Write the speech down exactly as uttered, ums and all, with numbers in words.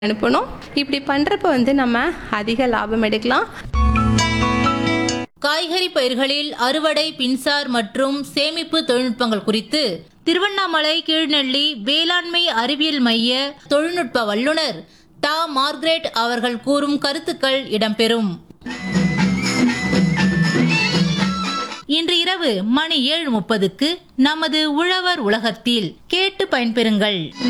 அனுப்பணும். இப்படி பண்றப்ப வந்து நம்ம அதிக லாபம் எடுக்கலாம். காய்கறி பயிர்களில் அறுவடை, பின்சார் மற்றும் சேமிப்பு தொழில்நுட்பங்கள் குறித்து திருவண்ணாமலை கீழ்நெல்லி வேளாண்மை அறிவியல் மைய தொழில்நுட்ப வல்லுநர் தா மார்கரெட் அவர்கள் கூறும் கருத்துக்கள் இடம்பெறும். இன்று இரவு மணி ஏழு முப்பதுக்கு நமது உழவர் உலகத்தில் கேட்டு பயன்பெறுங்கள்.